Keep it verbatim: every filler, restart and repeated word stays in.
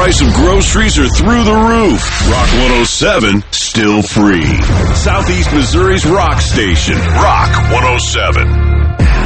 price of groceries are through the roof. Rock one oh seven, still free. Southeast Missouri's rock station. Rock one oh seven.